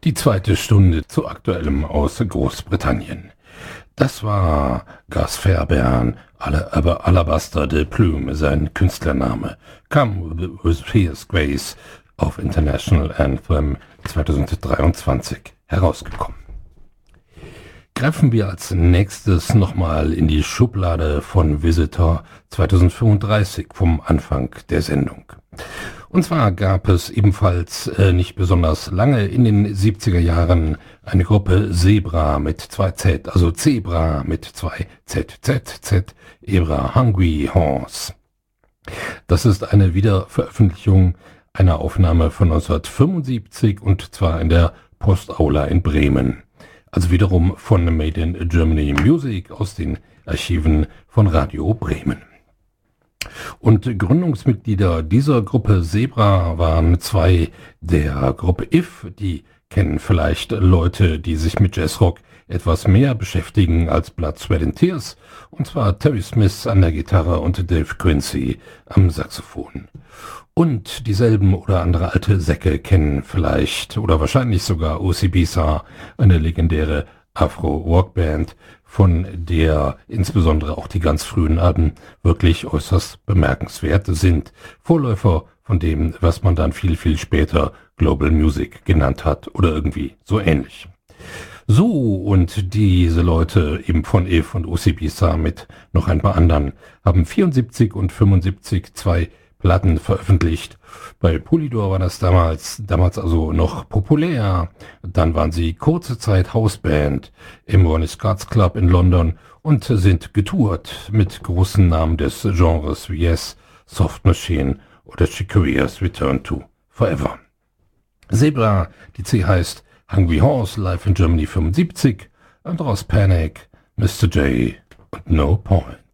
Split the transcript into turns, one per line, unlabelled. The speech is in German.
Die zweite Stunde zu Aktuellem aus Großbritannien. Das war Gus Fairbairn, Alabaster de Plume, sein Künstlername. Come with Fierce Grace auf International Anthem 2023 herausgekommen. Greifen wir als nächstes nochmal in die Schublade von Visitor 2035 vom Anfang der Sendung. Und zwar gab es ebenfalls nicht besonders lange in den 70er Jahren eine Gruppe Zebra mit 2Z, also Zebra mit 2ZZZ, Ebra Hungry Horse. Das ist eine Wiederveröffentlichung einer Aufnahme von 1975 und zwar in der Postaula in Bremen. Also wiederum von Made in Germany Music aus den Archiven von Radio Bremen. Und Gründungsmitglieder dieser Gruppe Zebra waren zwei der Gruppe If. Die kennen vielleicht Leute, die sich mit Jazzrock etwas mehr beschäftigen als Blood, Sweat and Tears. Und zwar Terry Smith an der Gitarre und Dave Quincy am Saxophon. Und dieselben oder andere alte Säcke kennen vielleicht oder wahrscheinlich sogar OCBSA, eine legendäre Afro-Rockband, von der insbesondere auch die ganz frühen Alben wirklich äußerst bemerkenswert sind. Vorläufer von dem, was man dann viel, viel später Global Music genannt hat oder irgendwie so ähnlich. So, und diese Leute eben von If und OCBSA mit noch ein paar anderen haben 74 und 75 zwei Platten veröffentlicht. Bei Polydor war das damals also noch populär. Dann waren sie kurze Zeit Hausband im Ronnie Scott's Club in London und sind getourt mit großen Namen des Genres wie Yes, Soft Machine oder Chicorea's Return to Forever. Zebra, die C heißt Hungry Horse, live in Germany 75, und daraus Panic, Mr. J und No Point.